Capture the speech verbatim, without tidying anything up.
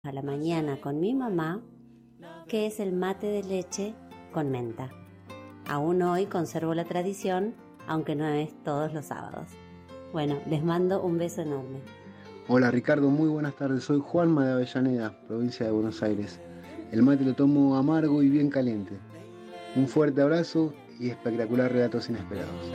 a la mañana con mi mamá, que es el mate de leche con menta. Aún hoy conservo la tradición, aunque no es todos los sábados. Bueno, les mando un beso enorme. Hola Ricardo, muy buenas tardes. Soy Juanma de Avellaneda, provincia de Buenos Aires. El mate lo tomo amargo y bien caliente. Un fuerte abrazo y espectacular relatos inesperados.